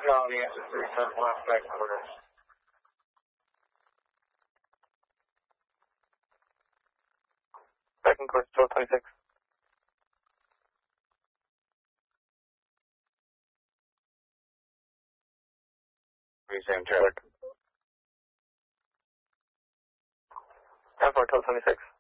No, the answer is 37 left back quarter. Second course, 1226. Same traffic. 10-4, 1226.